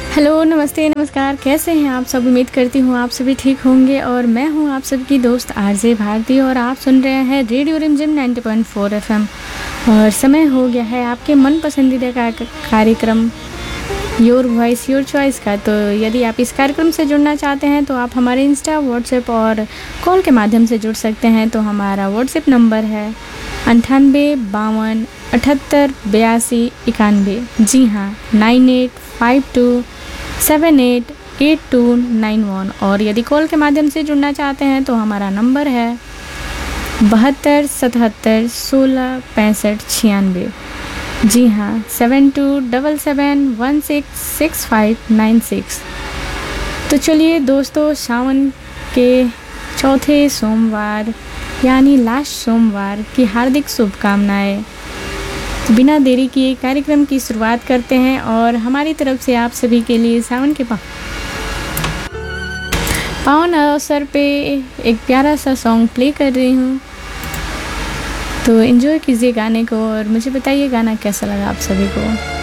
Hello, नमस्ते, नमस्कार। कैसे हैं आप सब? उम्मीद करती हूँ आप सभी ठीक होंगे और मैं हूँ आप सबकी दोस्त आरजे भारती और आप सुन रहे हैं रेडियो रिमझिम 90.4 एफएम। और समय हो गया है आपके मन पसंदीदा कार्यक्रम योर वॉइस योर चॉइस का। तो यदि आप इस कार्यक्रम से जुड़ना चाहते हैं तो आप हमारे इंस्टा, व्हाट्सएप और कॉल के माध्यम से जुड़ सकते हैं। तो हमारा व्हाट्सएप नंबर है 9852 78 82 91। जी हाँ, 9852788291। और यदि कॉल के माध्यम से जुड़ना चाहते हैं तो हमारा नंबर है 72 77 16 65 96। जी हाँ, 7277166596। तो चलिए दोस्तों, सावन के चौथे सोमवार यानी लास्ट सोमवार की हार्दिक शुभकामनाएं। तो बिना देरी किए कार्यक्रम की शुरुआत करते हैं और हमारी तरफ से आप सभी के लिए सावन के पावन अवसर पे एक प्यारा सा सॉन्ग प्ले कर रही हूँ। तो एंजॉय कीजिए गाने को और मुझे बताइए गाना कैसा लगा आप सभी को।